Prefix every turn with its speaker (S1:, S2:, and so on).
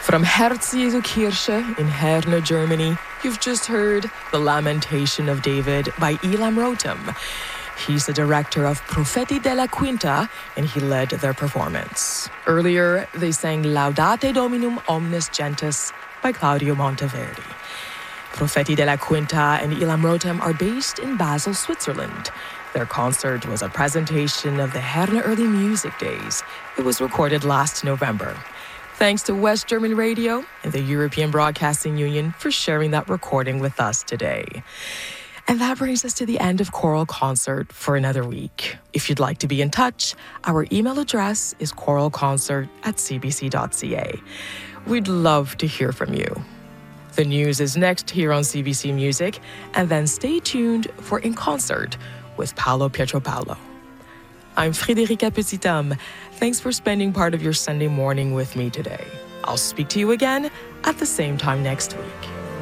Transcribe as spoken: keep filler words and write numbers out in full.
S1: From Herz Jesu Kirche in Herne, Germany, you've just heard The Lamentation of David by Elam Rotem. He's the director of Profeti della Quinta, and he led their performance. Earlier, they sang Laudate Dominum Omnes Gentes by Claudio Monteverdi. Profeti della Quinta and Elam Rotem are based in Basel, Switzerland. Their concert was a presentation of the Herne Early Music Days. It was recorded last November. Thanks to West German Radio and the European Broadcasting Union for sharing that recording with us today. And that brings us to the end of Choral Concert for another week. If you'd like to be in touch, our email address is choralconcert at c b c dot c a. We'd love to hear from you. The news is next here on C B C Music, and then stay tuned for In Concert with Paolo Pietropalo. I'm Frédérica Petithomme. Thanks for spending part of your Sunday morning with me today. I'll speak to you again at the same time next week.